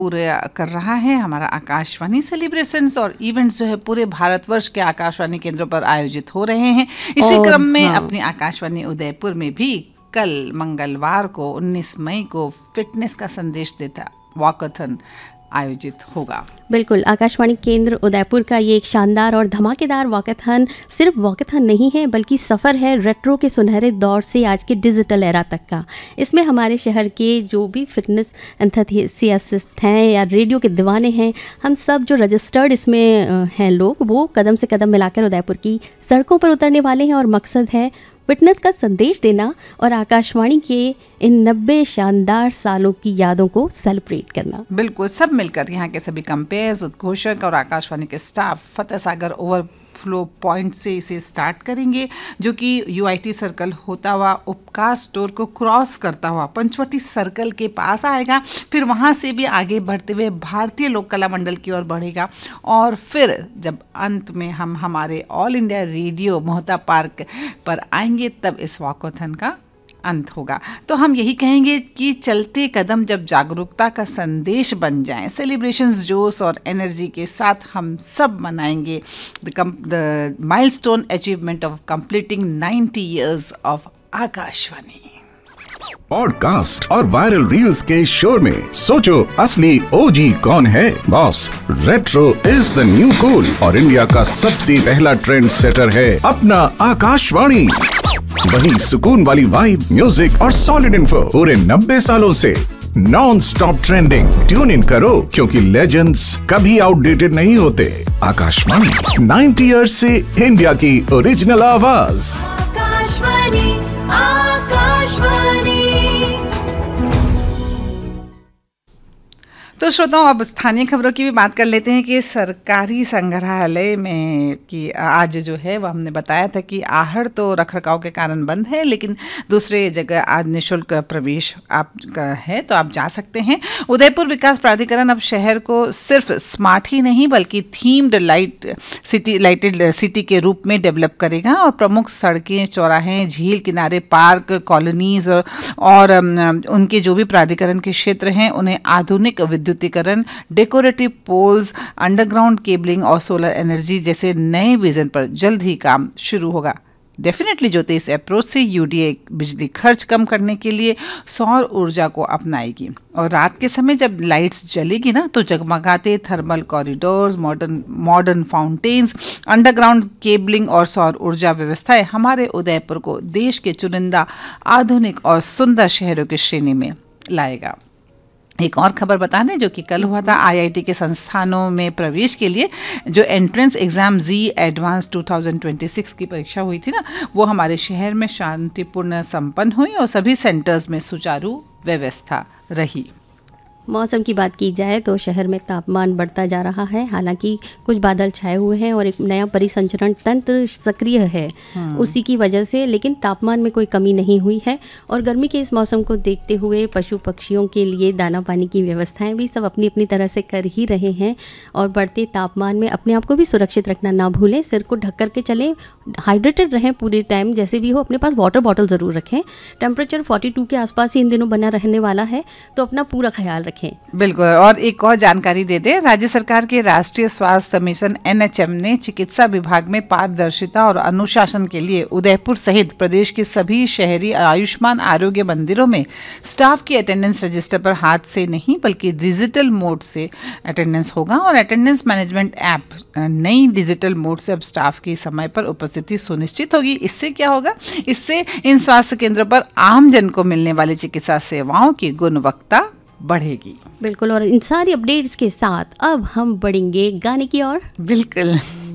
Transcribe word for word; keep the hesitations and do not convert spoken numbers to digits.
पूरे कर रहा है हमारा आकाशवाणी सेलिब्रेशंस और इवेंट्स जो है पूरे भारतवर्ष के आकाशवाणी केंद्रों पर आयोजित हो रहे हैं। इसी क्रम में हाँ। अपनी आकाशवाणी उदयपुर में भी कल मंगलवार को उन्नीस मई को फिटनेस का संदेश देता वॉकथन आयोजित होगा। बिल्कुल, आकाशवाणी केंद्र उदयपुर का ये एक शानदार और धमाकेदार वॉकथन सिर्फ वॉकथन नहीं है बल्कि सफ़र है रेट्रो के सुनहरे दौर से आज के डिजिटल एरा तक का। इसमें हमारे शहर के जो भी फिटनेस एंथुसियासिस्ट हैं या रेडियो के दीवाने हैं, हम सब जो रजिस्टर्ड इसमें हैं लोग, वो कदम से कदम मिलाकर उदयपुर की सड़कों पर उतरने वाले हैं और मकसद है फिटनेस का संदेश देना और आकाशवाणी के इन नब्बे शानदार सालों की यादों को सेलिब्रेट करना। बिल्कुल, सब मिलकर यहाँ के सभी कंपेयर्स, उद्घोषक और आकाशवाणी के staff Fateh Sagar overflow point से इसे स्टार्ट करेंगे, जो कि यूआईटी सर्कल होता हुआ उपकार स्टोर को क्रॉस करता हुआ पंचवटी सर्कल के पास आएगा। फिर वहाँ से भी आगे बढ़ते हुए भारतीय लोक कला मंडल की ओर बढ़ेगा और फिर जब अंत में हम हमारे all India radio Mohta park पर आएंगे तब इस वॉकथन का अंत होगा। तो हम यही कहेंगे कि चलते कदम जब जागरूकता का संदेश बन जाएं, सेलिब्रेशंस जोश और एनर्जी के साथ हम सब मनाएंगे the milestone achievement of completing ninety years of Akashvani. Podcast और वायरल रील्स के शोर में सोचो असली ओजी कौन है? Boss, retro is the new cool और इंडिया का सबसे पहला ट्रेंड सेटर है अपना आकाशवाणी। वही सुकून वाली वाइब, म्यूजिक और सॉलिड इन्फो पूरे नब्बे सालों से non stop trending. Tune in करो क्योंकि लेजेंड्स कभी आउटडेटेड नहीं होते। आकाशवाणी नाइंटी इयर्स से इंडिया की ओरिजिनल आवाज। आकाशवाणी, आकाशवाणी। तो श्रोताओं, अब स्थानीय खबरों की भी बात कर लेते हैं कि सरकारी संग्रहालय में कि आज जो है वह हमने बताया था कि आहड़ तो रखरखाव के कारण बंद है, लेकिन दूसरे जगह आज निःशुल्क प्रवेश आपका है तो आप जा सकते हैं। उदयपुर विकास प्राधिकरण अब शहर को सिर्फ स्मार्ट ही नहीं बल्कि themed light city lighted city के रूप में डेवलप करेगा और प्रमुख सड़कें, चौराहे, झील किनारे, पार्क, कॉलोनीज और, और उनके जो भी प्राधिकरण के क्षेत्र हैं उन्हें आधुनिक विद्युतीकरण, डेकोरेटिव पोल्स, अंडरग्राउंड केबलिंग और सोलर एनर्जी जैसे नए विजन पर जल्द ही काम शुरू होगा। डेफिनेटली जो इस अप्रोच से यूडीए बिजली खर्च कम करने के लिए सौर ऊर्जा को अपनाएगी और रात के समय जब लाइट्स जलेगी ना तो जगमगाते thermal corridors, modern modern fountains, underground cabling और सौर ऊर्जा व्यवस्थाएं हमारे उदयपुर को देश के चुनिंदा आधुनिक और सुंदर शहरों की श्रेणी में लाएगा। एक और खबर बता दें जो कि कल हुआ था, आईआईटी के संस्थानों में प्रवेश के लिए जो एंट्रेंस एग्जाम जी एडवांस दो हज़ार छब्बीस की परीक्षा हुई थी ना, वो हमारे शहर में शांतिपूर्ण संपन्न हुई और सभी सेंटर्स में सुचारू व्यवस्था रही। मौसम की बात की जाए तो शहर में तापमान बढ़ता जा रहा है, हालांकि कुछ बादल छाए हुए हैं और एक नया परिसंचरण तंत्र सक्रिय है उसी की वजह से, लेकिन तापमान में कोई कमी नहीं हुई है। और गर्मी के इस मौसम को देखते हुए पशु पक्षियों के लिए दाना पानी की व्यवस्थाएं भी सब अपनी अपनी तरह से कर ही रहे हैं और बढ़ते तापमान में अपने आप को भी सुरक्षित रखना ना भूलें। सिर को ढक करके चलें, हाइड्रेटेड रहें पूरे टाइम, जैसे भी हो अपने पास वाटर बॉटल ज़रूर रखें। टेम्परेचर बयालीस के आसपास ही इन दिनों बना रहने वाला है, तो अपना पूरा ख्याल रखें। बिल्कुल। और एक और जानकारी दे दें, राज्य सरकार के राष्ट्रीय स्वास्थ्य मिशन एनएचएम ने चिकित्सा विभाग में पारदर्शिता और अनुशासन के लिए उदयपुर सहित प्रदेश के सभी शहरी आयुष्मान आरोग्य मंदिरों में स्टाफ की अटेंडेंस रजिस्टर पर हाथ से नहीं बल्कि डिजिटल मोड से अटेंडेंस होगा और अटेंडेंस मैनेजमेंट ऐप नई डिजिटल मोड से अब स्टाफ की समय पर उपस्थिति सुनिश्चित होगी। इससे क्या होगा? इससे इन स्वास्थ्य केंद्रों पर आम जन को मिलने वाली चिकित्सा सेवाओं की गुणवत्ता बढ़ेगी। बिल्कुल। और इन सारी अपडेट्स के साथ अब हम बढ़ेंगे गाने की ओर। बिल्कुल।